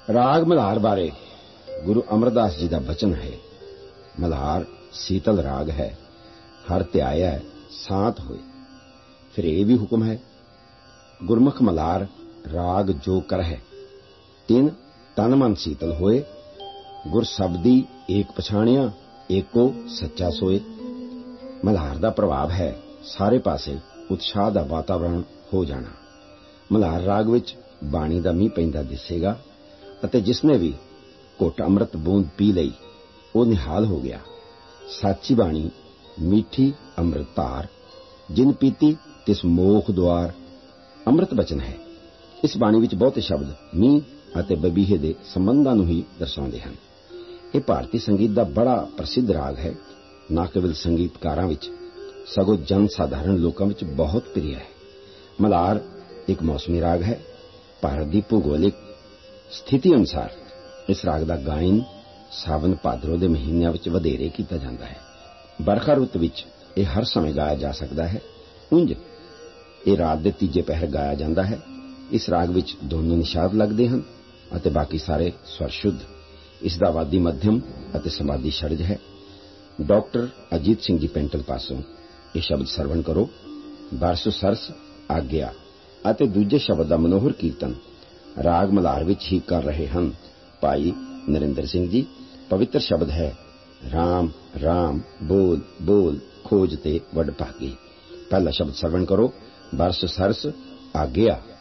ਰਾਗ ਮਲਹਾਰ ਬਾਰੇ ਗੁਰੂ ਅਮਰਦਾਸ ਜੀ ਦਾ ਬਚਨ ਹੈ। ਮਲਹਾਰ ਸੀਤਲ ਰਾਗ ਹੈ, ਹਰ ਧਿਆਇਆ ਸਾਤ ਹੋਏ। ਫਿਰ ਇਹ ਵੀ ਹੁਕਮ ਹੈ, ਗੁਰਮੁਖ ਮਲਹਾਰ ਰਾਗ ਜੋ ਕਰਹਿ, ਤਿਨ ਤਨ ਮਨ ਸੀਤਲ ਹੋਏ। ਗੁਰ ਸ਼ਬਦੀ ਏਕ ਪਛਾਣਿਆ, ਏਕੋ ਸੱਚਾ ਸੋਏ। ਮਲਹਾਰ ਦਾ ਪ੍ਰਭਾਵ ਹੈ ਸਾਰੇ ਪਾਸੇ ਉਤਸ਼ਾਹ ਦਾ ਵਾਤਾਵਰਣ ਹੋ ਜਾਣਾ। ਮਲਹਾਰ ਰਾਗ ਵਿੱਚ ਬਾਣੀ ਦਾ ਮੀਂਹ ਪੈਂਦਾ ਦਿਸੇਗਾ ਅਤੇ ਜਿਸਨੇ ਵੀ ਘੁੱਟ ਅੰਮ੍ਰਿਤ ਬੂੰਦ ਪੀ ਲਈ ਉਹ ਨਿਹਾਲ ਹੋ ਗਿਆ। ਸਾਚੀ ਬਾਣੀ ਮਿੱਠੀ ਅੰਮ੍ਰਿਤ ਧਾਰ, ਜਿਨ ਪੀਤੀ ਤਿਸ ਮੋਖ ਦੁਆਰ। ਅੰਮ੍ਰਿਤ ਬਚਨ ਹੈ। ਇਸ ਬਾਣੀ ਵਿੱਚ ਬਹੁਤੇ ਸ਼ਬਦ ਮੀਂਹ ਅਤੇ ਬਬੀਹੇ ਦੇ ਸੰਬੰਧਾਂ ਨੂੰ ਹੀ ਦਰਸਾਉਂਦੇ ਹਨ। ਇਹ ਭਾਰਤੀ ਸੰਗੀਤ ਦਾ ਬੜਾ ਪ੍ਰਸਿੱਧ ਰਾਗ ਹੈ। ਨਾ ਕੇਵਲ ਸੰਗੀਤਕਾਰਾਂ ਵਿੱਚ ਸਗੋਂ ਜਨ ਸਾਧਾਰਨ ਲੋਕਾਂ ਵਿੱਚ ਬਹੁਤ ਪ੍ਰਿਯ ਹੈ। ਮਲਹਾਰ ਇੱਕ ਮੌਸਮੀ ਰਾਗ ਹੈ। ਭਾਰਤ ਦੀ ਭੂਗੋਲਿਕ ਸਥਿਤੀ ਅਨੁਸਾਰ ਇਸ ਰਾਗ ਦਾ ਗਾਇਨ ਸਾਵਨ ਭਾਦਰੋਂ ਦੇ ਮਹੀਨਿਆਂ ਵਿੱਚ ਵਧੇਰੇ ਕੀਤਾ ਜਾਂਦਾ ਹੈ। ਬਰਖਾ ਰੁੱਤ ਵਿੱਚ ਇਹ ਹਰ ਸਮੇਂ ਗਾਇਆ ਜਾ ਸਕਦਾ ਹੈ। ਉਂਝ ਇਹ ਰਾਤ ਦੇ ਤੀਜੇ ਪਹਿਰ ਗਾਇਆ ਜਾਂਦਾ ਹੈ। ਇਸ ਰਾਗ ਵਿੱਚ ਦੋਨੋਂ ਨਿਸ਼ਾਦ ਲੱਗਦੇ ਹਨ ਅਤੇ ਬਾਕੀ ਸਾਰੇ ਸਵਰ ਸ਼ੁੱਧ। ਇਸ ਦਾ ਵਾਦੀ ਮੱਧਮ ਅਤੇ ਸਮਾਧੀ ਸ਼ੜਜ ਹੈ। ਡਾਕਟਰ ਅਜੀਤ ਸਿੰਘ ਜੀ ਪੈਂਟਲ ਪਾਸੋਂ ਇਹ ਸ਼ਬਦ ਸਰਵਣ ਕਰੋ। ਬਰਸ ਸਰਸ ਆਗਿਆ ਅਤੇ ਦੂਜੇ ਸ਼ਬਦ ਦਾ ਮਨੋਹਰ ਕੀਰਤਨ ਰਾਗ ਮਲਹਾਰ ਵਿੱਚ ਹੀ ਕਰ ਰਹੇ ਹਨ ਭਾਈ ਨਰਿੰਦਰ ਸਿੰਘ ਜੀ। ਪਵਿੱਤਰ ਸ਼ਬਦ ਹੈ, ਰਾਮ ਰਾਮ ਬੋਲ ਬੋਲ ਖੋਜ ਤੇ ਵੱਡ ਭਾਗੀ। ਪਹਿਲਾ ਸ਼ਬਦ ਸਰਵਣ ਕਰੋ, ਬਰਸ ਸਰਸ ਆਗਿਆ।